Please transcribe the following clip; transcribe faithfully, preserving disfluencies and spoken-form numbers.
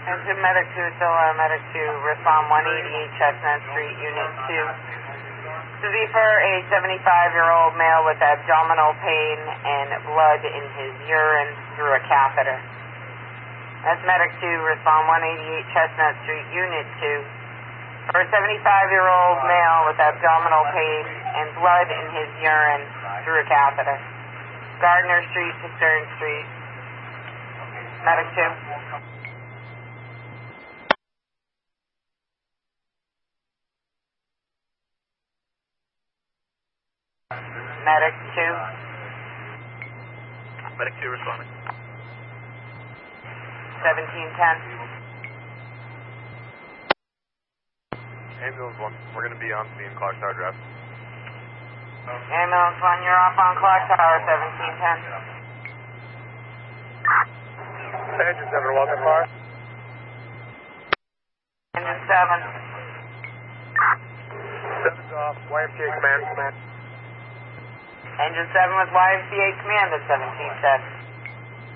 Engine Medic two, Silla, Medic two, respond one eighty-eight Chestnut Street, Unit two. This is for a seventy-five-year-old male with abdominal pain and blood in his urine through a catheter. That's Medic two, respond one eighty-eight Chestnut Street, Unit two. For a seventy-five-year-old male with abdominal pain and blood in his urine through a catheter. Gardner Street to Stern Street. Medic two. Medic two. Medic two responding. seventeen ten. Ambulance one, we're going to be on scene, Clock Tower Drive. Ambulance one, you're off on Clock Tower, seventeen ten. Engine seven, welcome car. Engine seven. seven's off, Y M C A command, command. Engine seven with Y M C A command at seventeen ten.